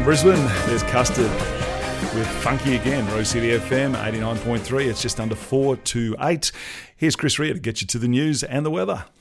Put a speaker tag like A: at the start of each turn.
A: Brisbane, there's Custard with Funky again. Rose City FM 89.3. It's just under 4 to 8. Here's Chris Rea to get you to the news and the weather.